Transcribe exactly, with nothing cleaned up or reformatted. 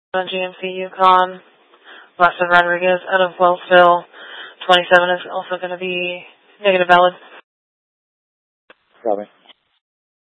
G M C Yukon, Weston Rodriguez out of Wellsville. twenty-seven is also going to be negative valid. Copy.